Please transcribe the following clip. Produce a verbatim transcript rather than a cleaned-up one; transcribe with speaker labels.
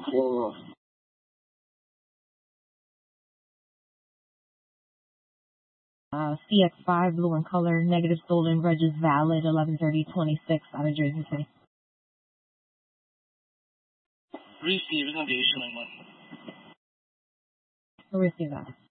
Speaker 1: four.
Speaker 2: Uh, C X five, blue in color, negative stolen, reg is valid, eleven thirty twenty-six out of Jersey City.
Speaker 1: Receive, it's going to be issuing one.
Speaker 2: Receive that.